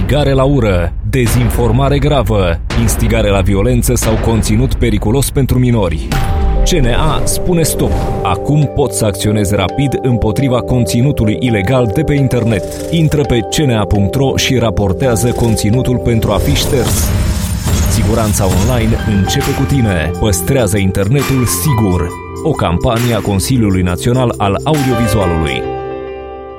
instigare la ură, dezinformare gravă, instigare la violență sau conținut periculos pentru minori. CNA spune stop. Acum poți să acționezi rapid împotriva conținutului ilegal de pe internet. Intră pe cna.ro și raportează conținutul pentru a fi șters. Siguranța online începe cu tine. Păstrează internetul sigur. O campanie a Consiliului Național al Audiovizualului.